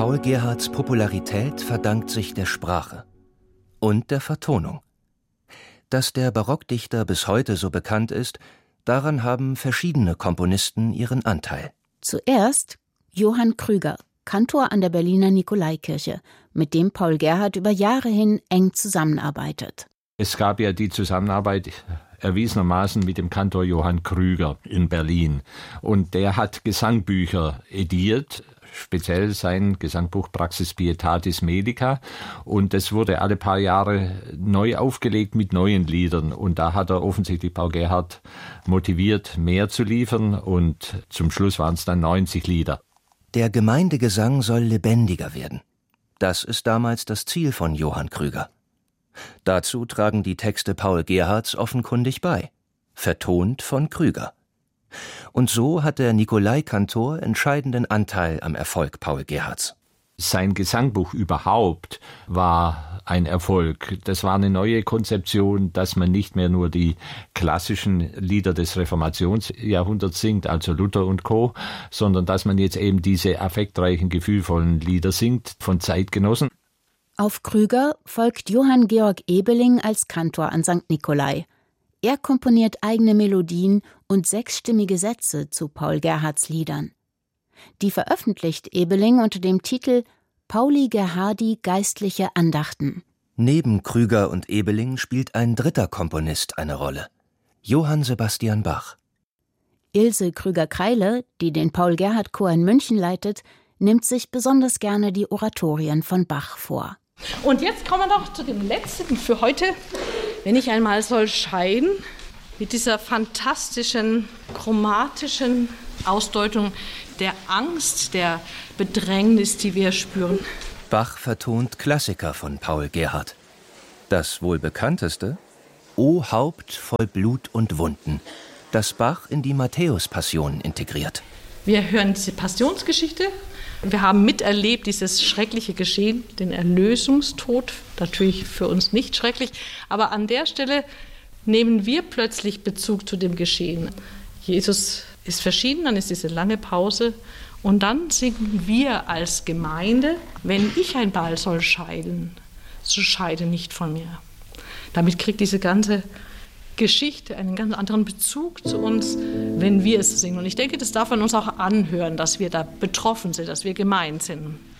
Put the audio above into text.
Paul Gerhardts Popularität verdankt sich der Sprache und der Vertonung. Dass der Barockdichter bis heute so bekannt ist, daran haben verschiedene Komponisten ihren Anteil. Zuerst Johann Krüger, Kantor an der Berliner Nikolaikirche, mit dem Paul Gerhardt über Jahre hin eng zusammenarbeitet. Es gab ja die Zusammenarbeit erwiesenermaßen mit dem Kantor Johann Krüger in Berlin. Und der hat Gesangbücher ediert, speziell sein Gesangbuch Praxis Pietatis Medica. Und das wurde alle paar Jahre neu aufgelegt mit neuen Liedern. Und da hat er offensichtlich Paul Gerhardt motiviert, mehr zu liefern. Und zum Schluss waren es dann 90 Lieder. Der Gemeindegesang soll lebendiger werden. Das ist damals das Ziel von Johann Krüger. Dazu tragen die Texte Paul Gerhardts offenkundig bei, vertont von Krüger. Und so hat der Nikolaikantor entscheidenden Anteil am Erfolg Paul Gerhardts. Sein Gesangbuch überhaupt war ein Erfolg. Das war eine neue Konzeption, dass man nicht mehr nur die klassischen Lieder des Reformationsjahrhunderts singt, also Luther und Co., sondern dass man jetzt eben diese affektreichen, gefühlvollen Lieder singt von Zeitgenossen. Auf Krüger folgt Johann Georg Ebeling als Kantor an St. Nikolai. Er komponiert eigene Melodien und 6-stimmige Sätze zu Paul Gerhardts Liedern. Die veröffentlicht Ebeling unter dem Titel Pauli Gerhardi geistliche Andachten. Neben Krüger und Ebeling spielt ein dritter Komponist eine Rolle: Johann Sebastian Bach. Ilse Krüger-Kreile, die den Paul-Gerhardt-Chor in München leitet, nimmt sich besonders gerne die Oratorien von Bach vor. Und jetzt kommen wir noch zu dem letzten für heute. Wenn ich einmal soll scheiden, mit dieser fantastischen, chromatischen Ausdeutung der Angst, der Bedrängnis, die wir spüren. Bach vertont Klassiker von Paul Gerhardt. Das wohl bekannteste: O Haupt voll Blut und Wunden, das Bach in die Matthäus-Passion integriert. Wir hören diese Passionsgeschichte. Wir haben miterlebt dieses schreckliche Geschehen, den Erlösungstod, natürlich für uns nicht schrecklich, aber an der Stelle nehmen wir plötzlich Bezug zu dem Geschehen. Jesus ist verschieden, dann ist diese lange Pause und dann singen wir als Gemeinde: Wenn ich ein Ball soll scheiden, so scheide nicht von mir. Damit kriegt diese ganze Geschichte einen ganz anderen Bezug zu uns, wenn wir es singen. Und ich denke, das darf man uns auch anhören, dass wir da betroffen sind, dass wir gemeint sind.